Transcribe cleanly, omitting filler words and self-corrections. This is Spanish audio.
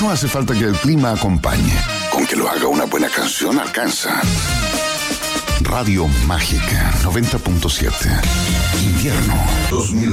No hace falta que el clima acompañe. Con que lo haga una buena canción alcanza. Radio Mágica 90.7. Invierno 2000.